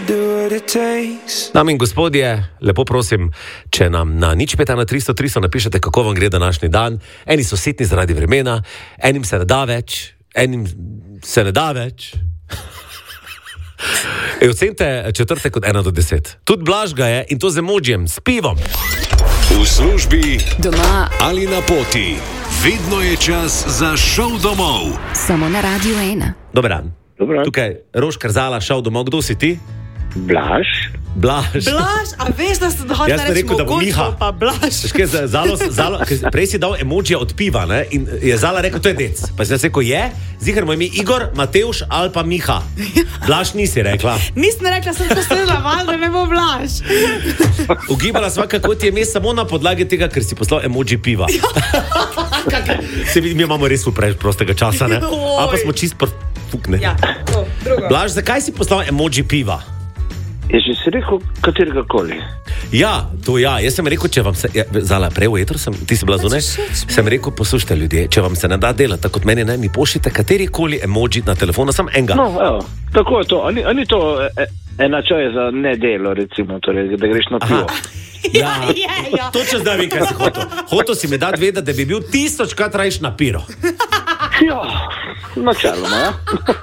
Dame in gospodje, lepo prosim, če nam na 051 napišete, kako vam gre današnji dan. Eni so sitni zaradi vremena, enim se ne da več, enim se ne da več. Ocenite četrtek od 1 do 10. Tudi Blaž ga je, in to z emojijem, s pivom. V službi, doma ali na poti. Vedno je čas za šov domov. Samo na Radio 1. Dober dan. Dobro. Tukaj Roš Krzala, šov domov. Kdo si ti? Blaž. Blaž. Blaž, a veš, da sem hotel Jaz sem rekel, da bo Miha. Pa Blaž. Prej si dal emojija od piva, ne? In je Zala rekel, to je dec. Pa si jaz rekel, je? Zihar moj ime Igor, Matevž ali pa Miha. Blaž nisi rekla. Nisem rekla, sem postavila val, da ne bo Blaž. Ugibala sva, kako ti je ime samo na podlagi tega, ker si poslal emoji piva. Se vidi, mi imamo res prostega časa, ne? A pa smo čist fukne. Ja, to, drugo. Blaž, zakaj si poslal emoji piva? Je že si rekel katerega koli? Ja, to ja. Jaz sem rekel, če vam se... Zala, prej v etru sem, ti si bila zunaj? Sem rekel, poslušajte ljudje, če vam se ne da delati, tako kot meni, ne, mi pošljite katerikoli emoji na telefonu, sam enega. No, evo, tako je to. Ani to ena čaja za nedelo, recimo, torej, da greš na pivo. Ja, točno zdaj vem, kaj si hotel. Hotel si mi dati vedeti, da bi bil 1000krat rajš na piro. Ja, načeloma, ja.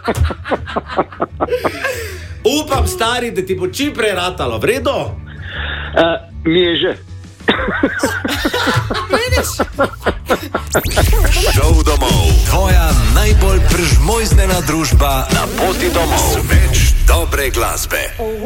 Upam, stari, da ti bo čim prej ratalo, v redu? Mi je že. Vidiš? Šov domov. Tvoja najbolj prežmojznena družba na poti domov. Več dobre glasbe.